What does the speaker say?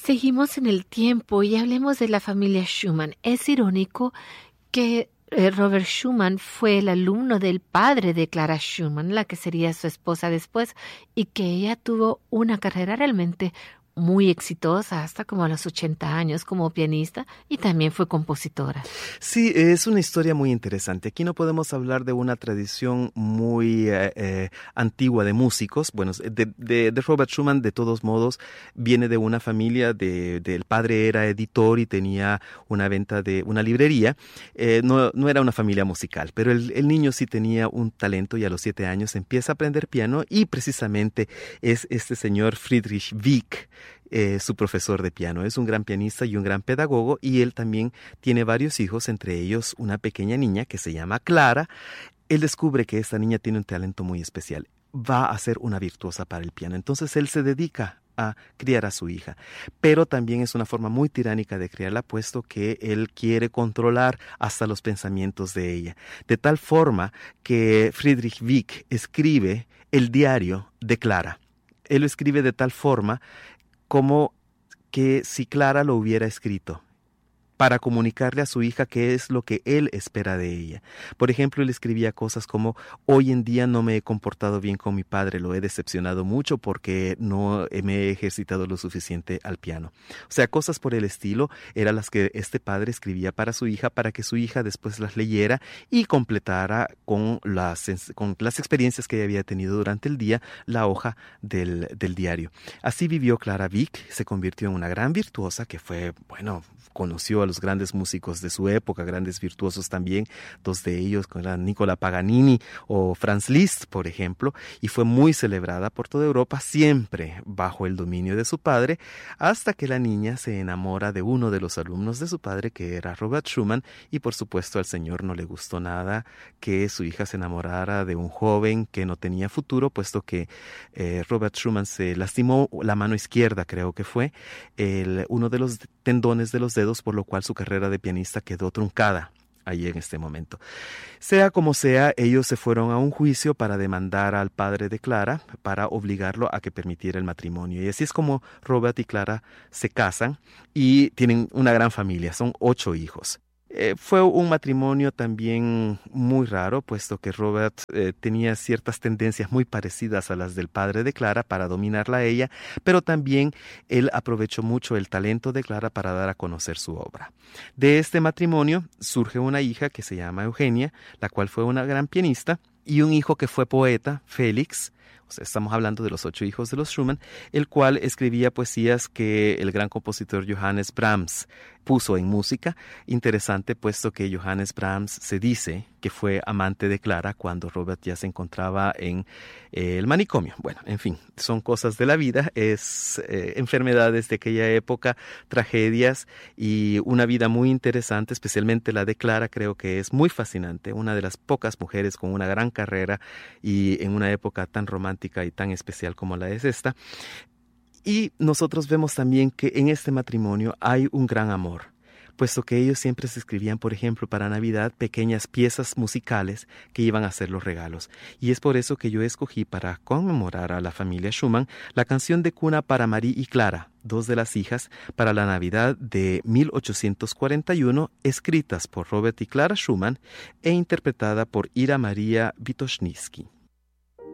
Seguimos en el tiempo y hablemos de la familia Schumann. Es irónico que Robert Schumann fue el alumno del padre de Clara Schumann, la que sería su esposa después, y que ella tuvo una carrera realmente muy exitosa hasta como a los 80 años como pianista y también fue compositora. Sí, es una historia muy interesante. Aquí no podemos hablar de una tradición muy antigua de músicos. Bueno, de Robert Schumann, de todos modos, viene de una familia, del padre era editor y tenía una venta de una librería. No era una familia musical, pero el niño sí tenía un talento y a los 7 años empieza a aprender piano y precisamente es este señor Friedrich Wieck, su profesor de piano. Es un gran pianista y un gran pedagogo y él también tiene varios hijos, entre ellos una pequeña niña que se llama Clara. Él descubre que esta niña tiene un talento muy especial. Va a ser una virtuosa para el piano. Entonces él se dedica a criar a su hija, pero también es una forma muy tiránica de criarla, puesto que él quiere controlar hasta los pensamientos de ella, de tal forma que Friedrich Wieck escribe el diario de Clara. Él lo escribe de tal forma como que si Clara lo hubiera escrito, para comunicarle a su hija qué es lo que él espera de ella. Por ejemplo, él escribía cosas como: hoy en día no me he comportado bien con mi padre, lo he decepcionado mucho porque no me he ejercitado lo suficiente al piano. O sea, cosas por el estilo eran las que este padre escribía para su hija, para que su hija después las leyera y completara con las experiencias que ella había tenido durante el día, la hoja del diario. Así vivió Clara Wieck, se convirtió en una gran virtuosa que fue, conoció a los grandes músicos de su época, grandes virtuosos también, dos de ellos, Nicola Paganini o Franz Liszt, por ejemplo, y fue muy celebrada por toda Europa, siempre bajo el dominio de su padre, hasta que la niña se enamora de uno de los alumnos de su padre, que era Robert Schumann, y por supuesto al señor no le gustó nada que su hija se enamorara de un joven que no tenía futuro, puesto que Robert Schumann se lastimó la mano izquierda, creo que fue, uno de los tendones de los dedos, por lo cual su carrera de pianista quedó truncada ahí en este momento. Sea como sea, ellos se fueron a un juicio para demandar al padre de Clara, para obligarlo a que permitiera el matrimonio. Y así es como Robert y Clara se casan y tienen una gran familia, son 8 hijos. Fue un matrimonio también muy raro, puesto que Robert tenía ciertas tendencias muy parecidas a las del padre de Clara para dominarla a ella, pero también él aprovechó mucho el talento de Clara para dar a conocer su obra. De este matrimonio surge una hija que se llama Eugenia, la cual fue una gran pianista, y un hijo que fue poeta, Félix. O sea, estamos hablando de los 8 hijos de los Schumann, el cual escribía poesías que el gran compositor Johannes Brahms puso en música. Interesante, puesto que Johannes Brahms se dice que fue amante de Clara cuando Robert ya se encontraba en el manicomio. Bueno, en fin, son cosas de la vida, es enfermedades de aquella época, tragedias y una vida muy interesante, especialmente la de Clara. Creo que es muy fascinante, una de las pocas mujeres con una gran carrera y en una época tan romántica y tan especial como la es esta. Y nosotros vemos también que en este matrimonio hay un gran amor, puesto que ellos siempre se escribían, por ejemplo, para Navidad, pequeñas piezas musicales que iban a ser los regalos. Y es por eso que yo escogí, para conmemorar a la familia Schumann, la canción de cuna para Marie y Clara, 2 de las hijas, para la Navidad de 1841, escritas por Robert y Clara Schumann e interpretada por Ira Maria Witoszynski.